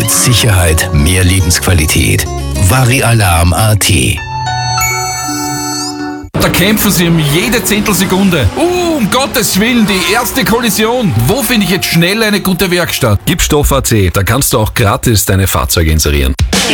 Mit Sicherheit mehr Lebensqualität. Vari-Alarm.at. Da kämpfen sie um jede Zehntelsekunde. Um Gottes Willen, die erste Kollision. Wo finde ich jetzt schnell eine gute Werkstatt? Gipstoff.at, da kannst du auch gratis deine Fahrzeuge inserieren.